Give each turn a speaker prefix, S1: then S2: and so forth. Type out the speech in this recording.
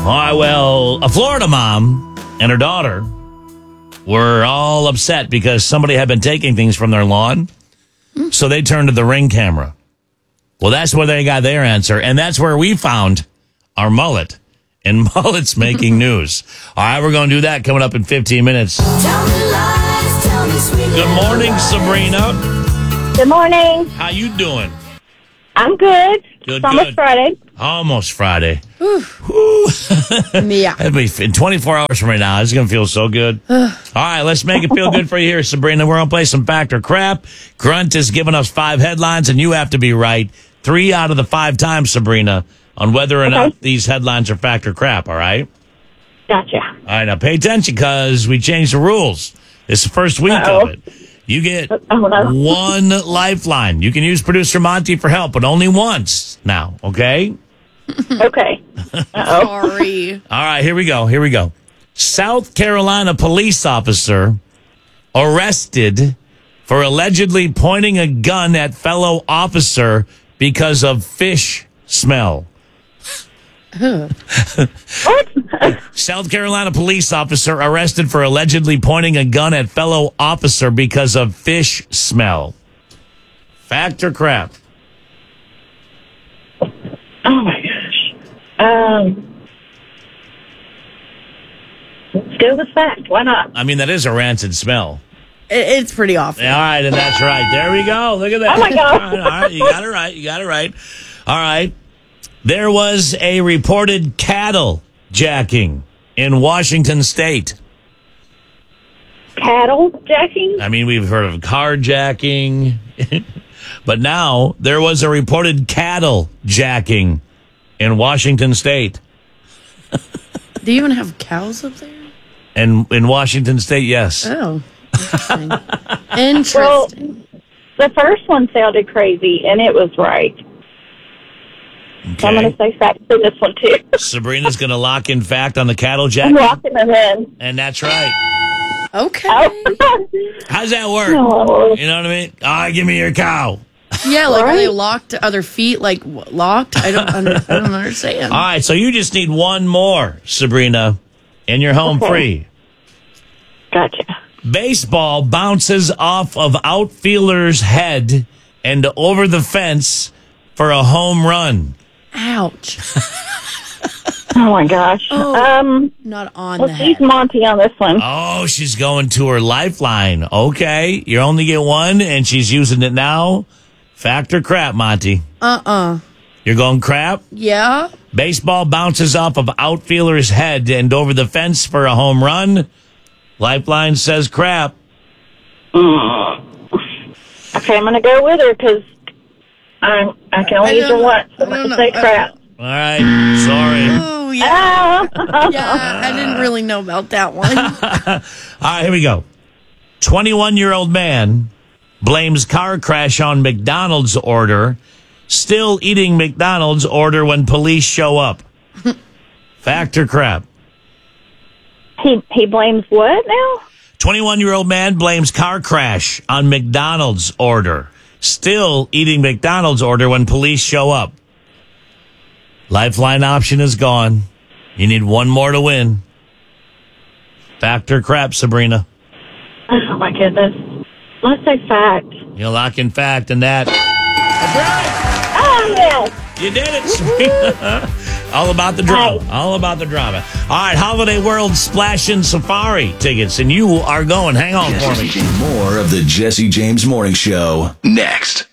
S1: All right, well, a Florida mom and her daughter were all upset because somebody had been taking things from their lawn. So they turned to the Ring camera. Well, that's where they got their answer. And that's where we found our mullet. And mullet's making news. All right, we're going to do that coming up in 15 minutes.
S2: Tell me lies, tell me sweet
S1: Good morning, Sabrina.
S3: Good morning.
S1: How you doing?
S3: I'm good.
S1: Good,
S3: It's almost
S1: good.
S3: Friday.
S1: Almost Friday.
S4: Yeah.
S1: That'd be in 24 hours from right now. It's going to feel so good. All right, let's make it feel good for you here, Sabrina. We're going to play some Fact or Crap. Grunt is giving us 5 headlines, and you have to be right 3 out of the 5 times, Sabrina, on whether or not these headlines are fact or crap, all right?
S3: Gotcha.
S1: All right, now pay attention because we changed the rules. It's the first week of it. You get one lifeline. You can use producer Monty for help, but only once now, okay?
S3: Okay.
S4: Sorry.
S1: All right, here we go. South Carolina police officer arrested for allegedly pointing a gun at fellow officer because of fish smell.
S3: What?
S1: South Carolina police officer arrested for allegedly pointing a gun at fellow officer because of fish smell. Fact or crap?
S3: Oh, my gosh. Let's go with fact. Why not?
S1: I mean, that is a rancid smell.
S4: It's pretty awful.
S1: All right, and that's right. There we go. Look at that.
S3: Oh, my God.
S1: All right, you got it right. All right. There was a reported cattle jacking in Washington State.
S3: Cattle jacking?
S1: I mean, we've heard of carjacking, but now there was a reported cattle jacking in Washington State.
S4: Do you even have cows up there?
S1: And in Washington State, yes.
S4: Oh, interesting. Interesting.
S3: The first one sounded crazy, and it was right. So I'm going to say fact for this one, too.
S1: Sabrina's going to lock in fact on the cattle
S3: I'm
S1: jacking,
S3: locking them in.
S1: and that's right.
S4: Okay.
S3: Oh.
S1: How's that work?
S3: No.
S1: You know what I mean? All right, give me your cow.
S4: Yeah, like are they
S3: Right?
S4: locked? Are their feet like locked? I don't understand.
S1: All right, so you just need one more, Sabrina, and you're home
S3: Okay.
S1: free.
S3: Gotcha.
S1: Baseball bounces off of outfielder's head and over the fence for a home run.
S4: Ouch.
S3: Oh, my gosh.
S4: Not on the
S3: Let's use
S4: head.
S3: Monty on this one.
S1: Oh, she's going to her lifeline. Okay, you only get one, and she's using it now. Fact or crap, Monty? You're going crap?
S4: Yeah.
S1: Baseball bounces off of outfielder's head and over the fence for a home run. Lifeline says crap.
S3: Okay, I'm going to go with her because I can only use her once. So I'm going to say crap.
S1: All right, sorry.
S4: Oh, yeah.
S3: Ah.
S4: Yeah, I didn't really know about that one.
S1: All right, here we go. 21-year-old man blames car crash on McDonald's order, still eating McDonald's order when police show up. Fact or crap?
S3: He blames what now?
S1: 21-year-old man blames car crash on McDonald's order, still eating McDonald's order when police show up. Lifeline option is gone. You need one more to win. Fact or crap, Sabrina?
S3: Oh, my goodness. Let's say fact.
S1: You lock in fact and that. That's
S3: Oh, yes.
S1: right. You did it, Sabrina. All about the drama.
S3: Right.
S1: All about the drama. All right, Holiday World Splash and Safari tickets, and you are going. Hang on for me.
S5: More of the Jesse James Morning Show next.